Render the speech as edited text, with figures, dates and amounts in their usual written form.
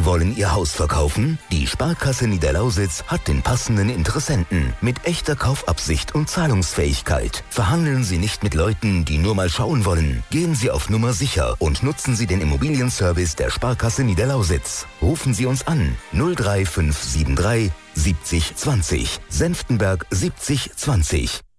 Sie wollen Ihr Haus verkaufen? Die Sparkasse Niederlausitz hat den passenden Interessenten mit echter Kaufabsicht und Zahlungsfähigkeit. Verhandeln Sie nicht mit Leuten, die nur mal schauen wollen. Gehen Sie auf Nummer sicher und nutzen Sie den Immobilienservice der Sparkasse Niederlausitz. Rufen Sie uns an 03573 70 20, Senftenberg 70 20.